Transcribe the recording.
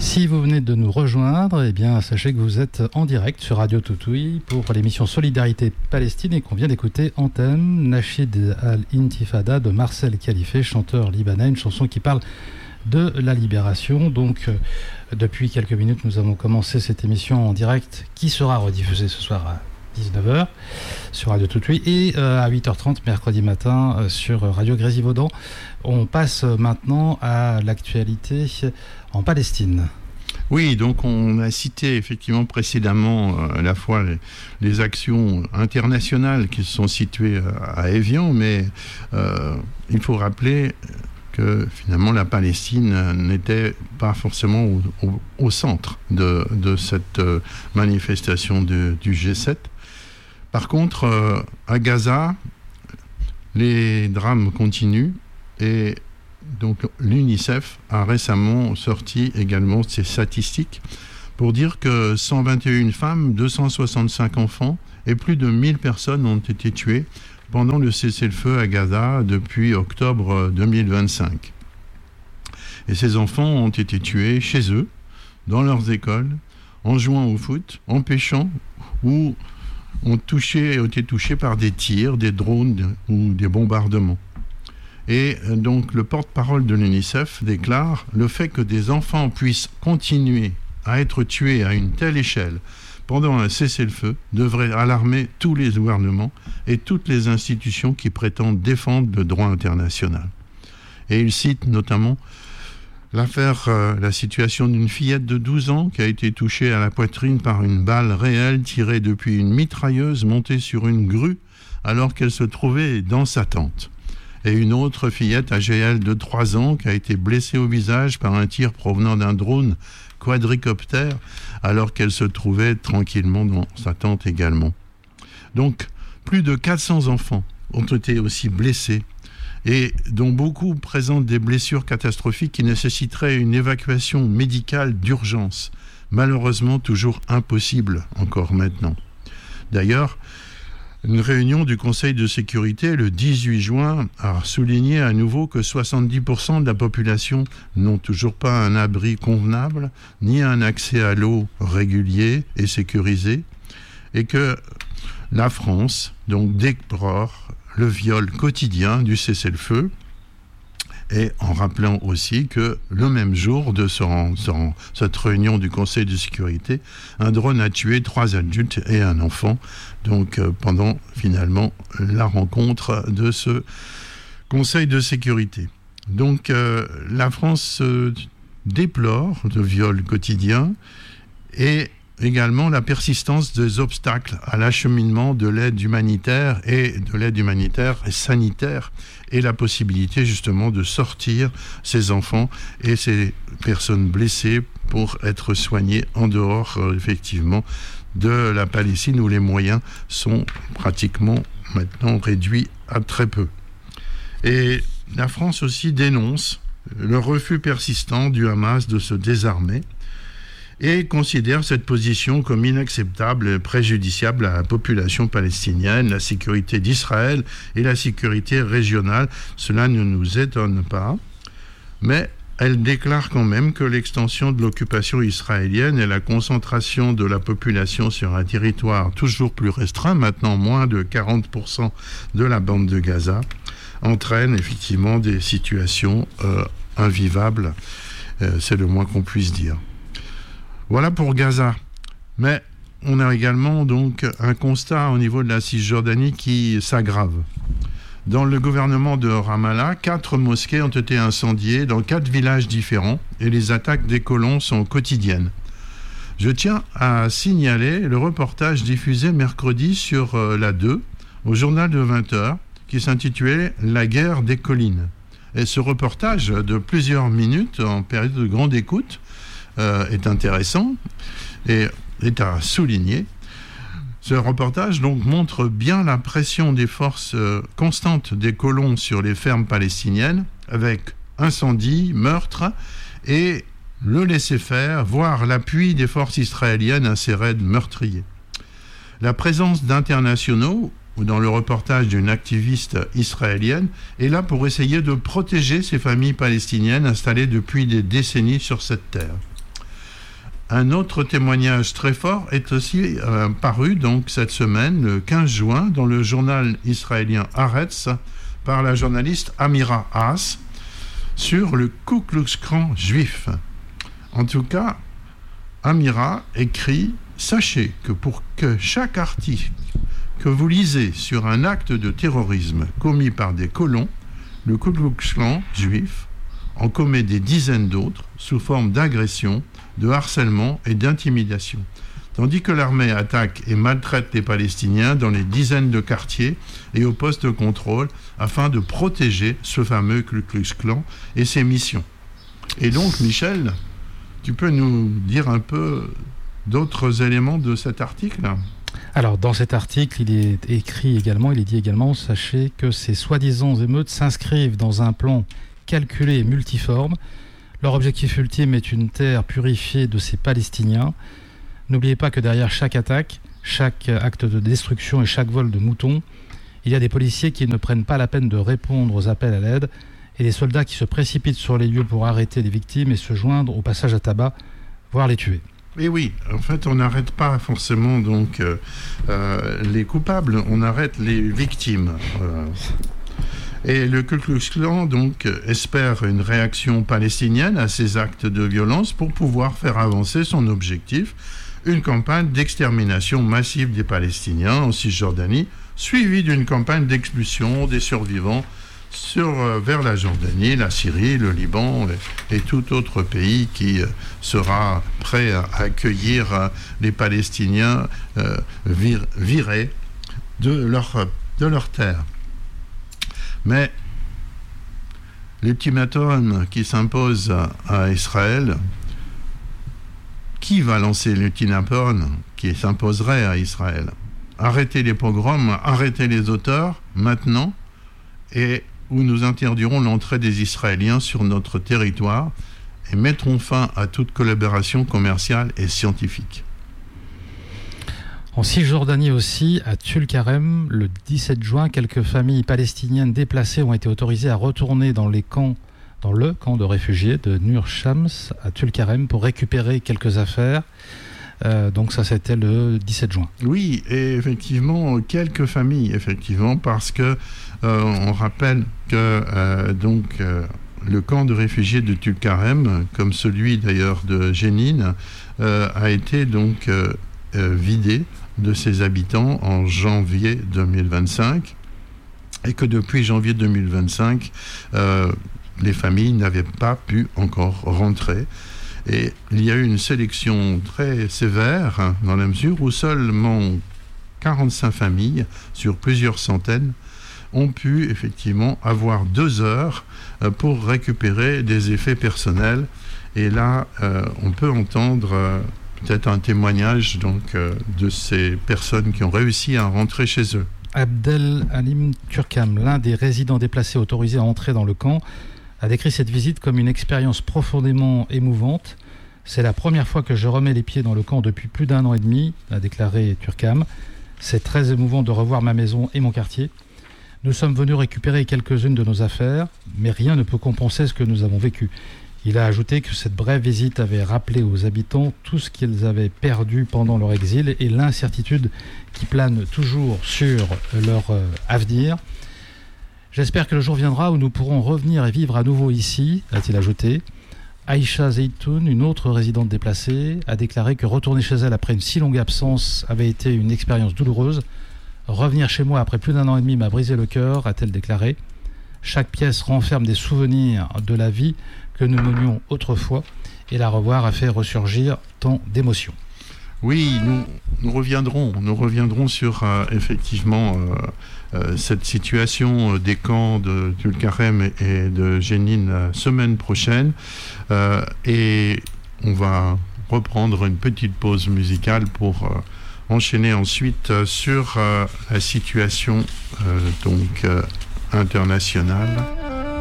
Si vous venez de nous rejoindre, eh bien, sachez que vous êtes en direct sur Radio Toutouille pour l'émission Solidarité Palestine et qu'on vient d'écouter en thème Nachid al-Intifada de Marcel Khalife, chanteur libanais, une chanson qui parle de la libération. Donc, depuis quelques minutes, nous avons commencé cette émission en direct qui sera rediffusée ce soir à 19h sur Radio Toutouille et à 8h30 mercredi matin sur Radio Grésivaudan. On passe maintenant à l'actualité en Palestine. Oui, donc on a cité effectivement précédemment à la fois les actions internationales qui sont situées à Évian, mais il faut rappeler que finalement la Palestine n'était pas forcément au centre de cette manifestation du G7. Par contre, à Gaza, les drames continuent et donc l'UNICEF a récemment sorti également ses statistiques pour dire que 121 femmes, 265 enfants et plus de 1000 personnes ont été tuées pendant le cessez-le-feu à Gaza depuis octobre 2025. Et ces enfants ont été tués chez eux, dans leurs écoles, en jouant au foot, en pêchant ou ont été touchés par des tirs, des drones ou des bombardements. Et donc le porte-parole de l'UNICEF déclare « Le fait que des enfants puissent continuer à être tués à une telle échelle pendant un cessez-le-feu devrait alarmer tous les gouvernements et toutes les institutions qui prétendent défendre le droit international. » Et il cite notamment la situation d'une fillette de 12 ans qui a été touchée à la poitrine par une balle réelle tirée depuis une mitrailleuse montée sur une grue alors qu'elle se trouvait dans sa tente. Et une autre fillette âgée elle de 3 ans qui a été blessée au visage par un tir provenant d'un drone quadricoptère alors qu'elle se trouvait tranquillement dans sa tente également. Donc, plus de 400 enfants ont été aussi blessés et dont beaucoup présentent des blessures catastrophiques qui nécessiteraient une évacuation médicale d'urgence, malheureusement toujours impossible encore maintenant. D'ailleurs, une réunion du Conseil de sécurité le 18 juin a souligné à nouveau que 70% de la population n'ont toujours pas un abri convenable, ni un accès à l'eau régulier et sécurisé, et que la France donc déplore le viol quotidien du cessez-le-feu, et en rappelant aussi que le même jour de cette réunion du Conseil de sécurité, un drone a tué 3 adultes et un enfant, donc pendant finalement la rencontre de ce Conseil de sécurité. Donc la France déplore le viol quotidien et également la persistance des obstacles à l'acheminement de l'aide humanitaire et sanitaire et la possibilité justement de sortir ces enfants et ces personnes blessées pour être soignées en dehors effectivement de la Palestine où les moyens sont pratiquement maintenant réduits à très peu. Et la France aussi dénonce le refus persistant du Hamas de se désarmer et considère cette position comme inacceptable et préjudiciable à la population palestinienne, la sécurité d'Israël et la sécurité régionale. Cela ne nous étonne pas, mais elle déclare quand même que l'extension de l'occupation israélienne et la concentration de la population sur un territoire toujours plus restreint, maintenant moins de 40% de la bande de Gaza, entraîne effectivement des situations invivables, c'est le moins qu'on puisse dire. Voilà pour Gaza. Mais on a également donc un constat au niveau de la Cisjordanie qui s'aggrave. Dans le gouvernement de Ramallah, 4 mosquées ont été incendiées dans 4 villages différents et les attaques des colons sont quotidiennes. Je tiens à signaler le reportage diffusé mercredi sur la 2 au journal de 20h qui s'intitulait « La guerre des collines ». Et ce reportage de plusieurs minutes en période de grande écoute est intéressant et est à souligner. Ce reportage donc montre bien la pression des forces constantes des colons sur les fermes palestiniennes avec incendies, meurtres et le laisser-faire, voire l'appui des forces israéliennes à ces raids meurtriers. La présence d'internationaux, ou dans le reportage d'une activiste israélienne, est là pour essayer de protéger ces familles palestiniennes installées depuis des décennies sur cette terre. Un autre témoignage très fort est aussi paru donc cette semaine, le 15 juin, dans le journal israélien Haaretz, par la journaliste Amira Haas, sur le Ku Klux Klan juif. En tout cas, Amira écrit « Sachez que pour que chaque article que vous lisez sur un acte de terrorisme commis par des colons, le Ku Klux Klan juif en commet des dizaines d'autres sous forme d'agression, de harcèlement et d'intimidation. Tandis que l'armée attaque et maltraite les Palestiniens dans les dizaines de quartiers et aux postes de contrôle afin de protéger ce fameux Ku Klux Klan et ses missions. » Et donc, Michel, tu peux nous dire un peu d'autres éléments de cet article ? Alors, dans cet article, il est dit également, sachez que ces soi-disant émeutes s'inscrivent dans un plan calculé et multiforme. Leur objectif ultime est une terre purifiée de ces Palestiniens. N'oubliez pas que derrière chaque attaque, chaque acte de destruction et chaque vol de moutons, il y a des policiers qui ne prennent pas la peine de répondre aux appels à l'aide et des soldats qui se précipitent sur les lieux pour arrêter les victimes et se joindre au passage à tabac, voire les tuer. Et oui, en fait, on n'arrête pas forcément donc les coupables, on arrête les victimes. Et le Ku Klux Klan donc espère une réaction palestinienne à ces actes de violence pour pouvoir faire avancer son objectif, une campagne d'extermination massive des Palestiniens en Cisjordanie, suivie d'une campagne d'expulsion des survivants vers la Jordanie, la Syrie, le Liban et tout autre pays qui sera prêt à accueillir les Palestiniens virés de leur terre. Mais l'ultimatum qui s'impose à Israël, qui va lancer l'ultimatum qui s'imposerait à Israël ? Arrêter les pogroms, arrêter les auteurs, maintenant, et où nous interdirons l'entrée des Israéliens sur notre territoire et mettrons fin à toute collaboration commerciale et scientifique. En Cisjordanie aussi, à Tulkarem, le 17 juin, quelques familles palestiniennes déplacées ont été autorisées à retourner dans le camp de réfugiés de Nur Shams à Tulkarem pour récupérer quelques affaires. Donc ça, c'était le 17 juin. Oui, et effectivement, quelques familles, effectivement, parce que on rappelle que le camp de réfugiés de Tulkarem, comme celui d'ailleurs de Jenin, a été donc vidé de ses habitants en janvier 2025 et que depuis janvier 2025, les familles n'avaient pas pu encore rentrer. Et il y a eu une sélection très sévère dans la mesure où seulement 45 familles sur plusieurs centaines ont pu effectivement avoir 2 heures pour récupérer des effets personnels. Et là, on peut entendre peut-être un témoignage donc, de ces personnes qui ont réussi à rentrer chez eux. Abdel Halim Turkam, l'un des résidents déplacés autorisés à entrer dans le camp, a décrit cette visite comme une expérience profondément émouvante. C'est la première fois que je remets les pieds dans le camp depuis plus d'1 an et demi, a déclaré Turkam. C'est très émouvant de revoir ma maison et mon quartier. Nous sommes venus récupérer quelques-unes de nos affaires, mais rien ne peut compenser ce que nous avons vécu. Il a ajouté que cette brève visite avait rappelé aux habitants tout ce qu'ils avaient perdu pendant leur exil et l'incertitude qui plane toujours sur leur avenir. J'espère que le jour viendra où nous pourrons revenir et vivre à nouveau ici, a-t-il ajouté. Aïcha Zeitoun, une autre résidente déplacée, a déclaré que retourner chez elle après une si longue absence avait été une expérience douloureuse. Revenir chez moi après plus d'1 an et demi m'a brisé le cœur, a-t-elle déclaré. Chaque pièce renferme des souvenirs de la vie que nous menions autrefois, et la revoir a fait ressurgir tant d'émotions. Oui, nous reviendrons sur effectivement cette situation des camps de Tulkarem et de Jenin la semaine prochaine, et on va reprendre une petite pause musicale pour enchaîner ensuite sur la situation internationale.